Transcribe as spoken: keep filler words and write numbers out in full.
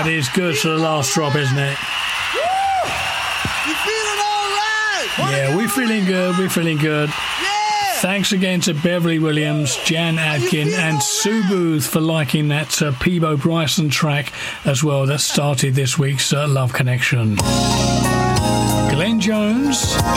That is good for the last drop, isn't it? You feeling all right? Yeah, we're feeling good. We're feeling good. Yeah. Thanks again to Beverly Williams, Jan Adkin, and Sue Booth for liking that uh, Peebo Bryson track as well that started this week's uh, Love Connection. Glenn Jones.